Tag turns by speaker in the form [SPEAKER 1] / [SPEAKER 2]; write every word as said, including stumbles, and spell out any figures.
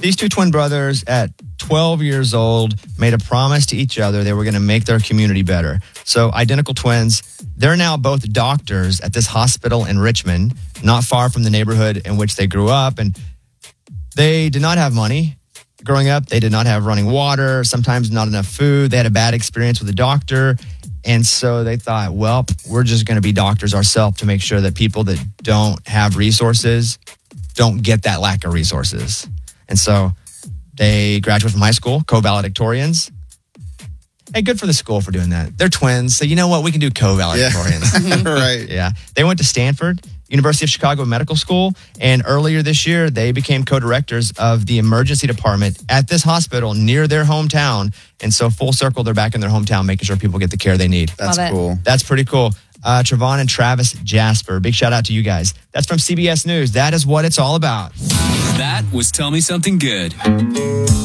[SPEAKER 1] these two twin brothers at twelve years old made a promise to each other they were going to make their community better. So identical twins, they're now both doctors at this hospital in Richmond, not far from the neighborhood in which they grew up. And they did not have money. Growing up, they did not have running water, sometimes not enough food. They had a bad experience with a doctor. And so they thought, well, we're just going to be doctors ourselves to make sure that people that don't have resources don't get that lack of resources. And so they graduated from high school, co-valedictorians. Hey, good for the school for doing that. They're twins, so you know what? We can do co-valedictorians.
[SPEAKER 2] Yeah. Right.
[SPEAKER 1] Yeah. They went to Stanford, University of Chicago Medical School, and earlier this year, they became co-directors of the emergency department at this hospital near their hometown. And so full circle, they're back in their hometown, making sure people get the care they need.
[SPEAKER 2] That's
[SPEAKER 3] Love it.
[SPEAKER 2] cool.
[SPEAKER 1] That's pretty cool. Uh, Trevon and Travis Jasper, big shout out to you guys. That's from C B S News. That is what it's all about.
[SPEAKER 4] That was Tell Me Something Good.